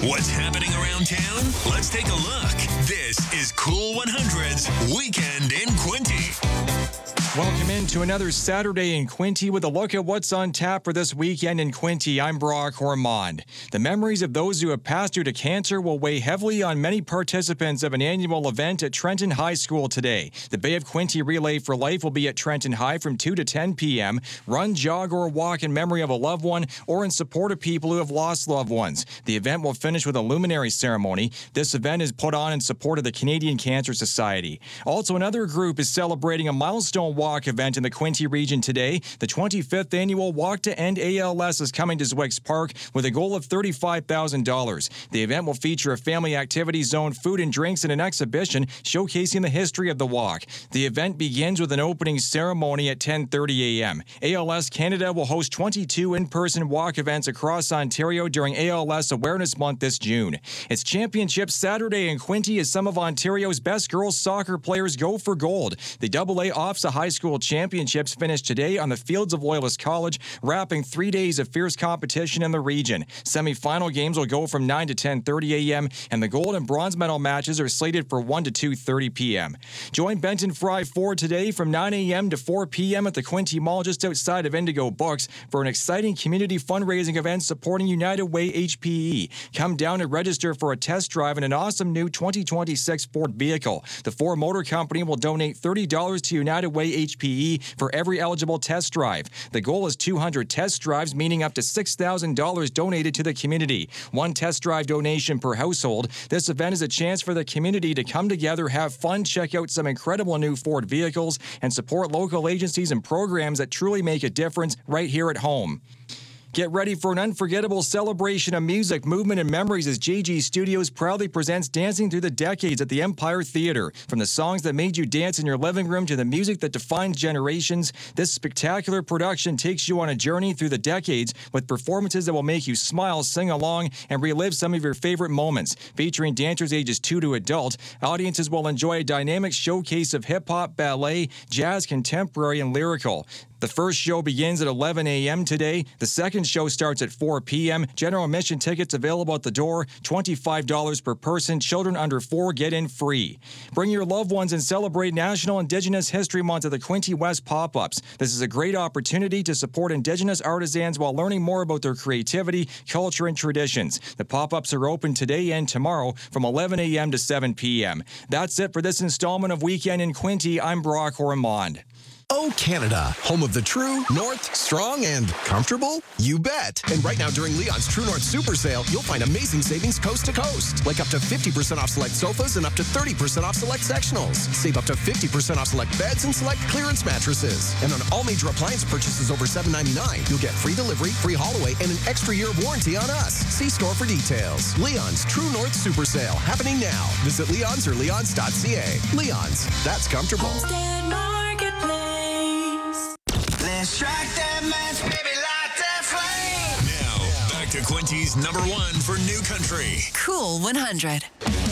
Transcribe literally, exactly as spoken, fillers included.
What's happening around town? Let's take a look. This is Cool one hundred's Weekend in Quinte. Welcome into another Saturday in Quinte with a look at what's on tap for this weekend in Quinte. I'm Brock Ormond. The memories of those who have passed due to cancer will weigh heavily on many participants of an annual event at Trenton High School today. The Bay of Quinte Relay for Life will be at Trenton High from two to ten p.m. Run, jog, or walk in memory of a loved one or in support of people who have lost loved ones. The event will finish with a luminary ceremony. This event is put on in support of the Canadian Cancer Society. Also, another group is celebrating a milestone walk Walk event in the Quinte region today. The twenty-fifth annual Walk to End A L S is coming to Zwicks Park with a goal of thirty-five thousand dollars. The event will feature a family activity zone, food and drinks, and an exhibition showcasing the history of the walk. The event begins with an opening ceremony at ten thirty a.m. A L S Canada will host twenty-two in-person walk events across Ontario during A L S Awareness Month this June. It's Championship Saturday in Quinte as some of Ontario's best girls soccer players go for gold. The double A OFSA High School Championships finished today on the fields of Loyalist College, wrapping three days of fierce competition in the region. Semi-final games will go from nine to ten thirty a.m., and the gold and bronze medal matches are slated for one to two thirty p.m. Join Benton Fry Ford today from nine a.m. to four p.m. at the Quinte Mall just outside of Indigo Books for an exciting community fundraising event supporting United Way H P E. Come down and register for a test drive in an awesome new twenty twenty-six Ford vehicle. The Ford Motor Company will donate thirty dollars to United Way H P E for every eligible test drive. The goal is two hundred test drives, meaning up to six thousand dollars donated to the community. One test drive donation per household. This event is a chance for the community to come together, have fun, check out some incredible new Ford vehicles, and support local agencies and programs that truly make a difference right here at home. Get ready for an unforgettable celebration of music, movement, and memories as J G Studios proudly presents Dancing Through the Decades at the Empire Theatre. From the songs that made you dance in your living room to the music that defines generations, this spectacular production takes you on a journey through the decades with performances that will make you smile, sing along, and relive some of your favorite moments. Featuring dancers ages two to adult, audiences will enjoy a dynamic showcase of hip-hop, ballet, jazz, contemporary, and lyrical. The first show begins at eleven a.m. today. The second show starts at four p.m. General admission tickets available at the door, twenty-five dollars per person. Children under four get in free. Bring your loved ones and celebrate National Indigenous History Month at the Quinte West Pop-Ups. This is a great opportunity to support Indigenous artisans while learning more about their creativity, culture, and traditions. The pop-ups are open today and tomorrow from eleven a.m. to seven p.m. That's it for this installment of Weekend in Quinte. I'm Brock Ormond. Oh, Canada, home of the true, north, strong, and comfortable? You bet. And right now during Leon's True North Super Sale, you'll find amazing savings coast to coast. Like up to fifty percent off select sofas and up to thirty percent off select sectionals. Save up to fifty percent off select beds and select clearance mattresses. And on all major appliance purchases over seven ninety-nine, you'll get free delivery, free haul away, and an extra year of warranty on us. See store for details. Leon's True North Super Sale, happening now. Visit Leon's or leons dot c a. Leon's, that's comfortable. Let's strike that match, baby, light that flame. Now, back to Quinte's number one for New Country. Cool one hundred.